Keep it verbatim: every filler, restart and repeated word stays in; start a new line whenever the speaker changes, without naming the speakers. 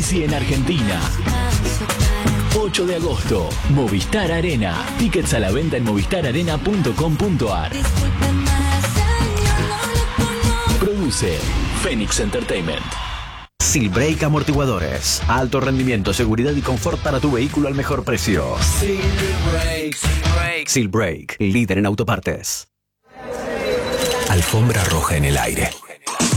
bici en Argentina. ocho de agosto, Movistar Arena. Tickets a la venta en movistar arena punto com punto ar. Produce Phoenix Entertainment.
Silbrake Amortiguadores. Alto rendimiento, seguridad y confort para tu vehículo al mejor precio. Silbrake. Silbrake. Silbrake, líder en autopartes.
Alfombra roja en el aire.